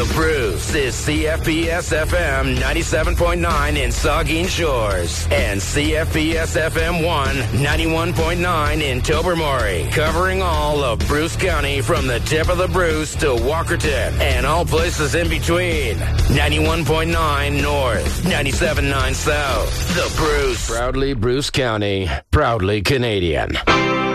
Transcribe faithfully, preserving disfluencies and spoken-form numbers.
The Bruce is C F P S F M ninety-seven point nine in Saugeen Shores and C F P S F M one ninety-one point nine in Tobermory, covering all of Bruce County from the tip of the Bruce to Walkerton and all places in between. ninety-one point nine North, ninety-seven point nine South. The Bruce. Proudly Bruce County, proudly Canadian.